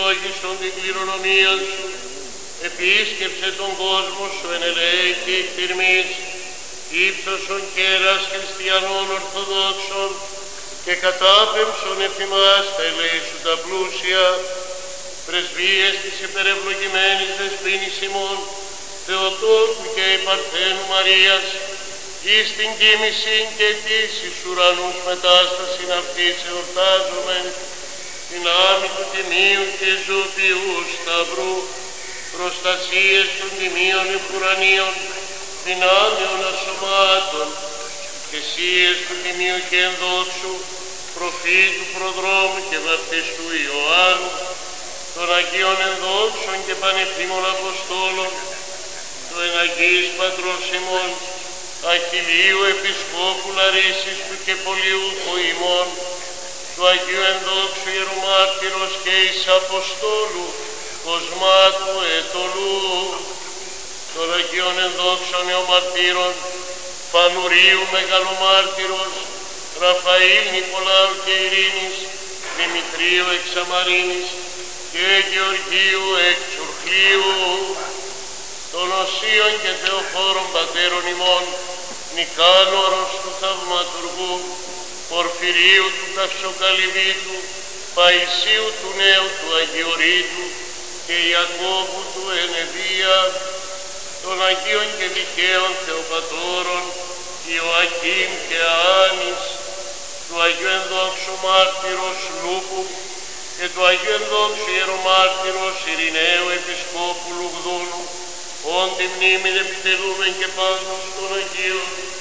ευλόγησον την κληρονομία σου, επίσκεψε τον κόσμο σου εν ελέη και εκτιρμής, ύψωσον κέρας χριστιανών ορθοδόξων και κατάπεμψον εφημάς τα ελέη σου τα πλούσια, πρεσβείες της υπερευλογημένης δεσποίνης ημών, Θεοτόκου και η Παρθένου Μαρίας, εις την κοίμηση και της εις ουρανούς μετάστασιν αυτής εορτάζομεν, δυνάμει του τιμίου και ζωοποιού σταυρού, προστασίες των τιμίων επουρανίων, δυνάμεων ασωμάτων, θυσίες του τιμίου και ενδόξου, προφήτου προδρόμου και βαπτιστού Ιωάννου, των Αγίων ενδόξων και πανεπίμων Αποστόλων, του εν Αγίης Πατρός ημών, Αχιλίου Επισκόπου Λαρίσης του και Πολιούχου ημών, του Αγίου ενδόξου Ιερομάρτυρος και εις Αποστόλου Κοσμάτου Ετωλού, των Αγίων ενδόξων Νεομαρτύρων, Φανουρίου Μεγαλομάρτυρος, Ραφαήλ Νικολάου και Ειρήνης, Δημητρίου εξ Σαμαρίνης και Γεωργίου εξ Ουρχλίου, των Οσίων και Θεοφόρων πατέρων ημών, Νικάνωρος του Θαυματουργού, Πορφυρίου του Καυσοκαλυβίτου, Παϊσίου του Νέου του Αγιορείτου και Ιακώβου του Ενεδία, των Αγίων και Δικαίων Θεοπατώρων, Ιωακήμ και Άνης, του Αγίου Ενδόξου Μάρτυρος Λούπου και του Αγίου Ενδόξου Ιερομάρτυρος Ειρηναίου Επισκόπου Λουγδούνου, όν τη μνήμην επιτελούμεν και πάνω των Αγίων.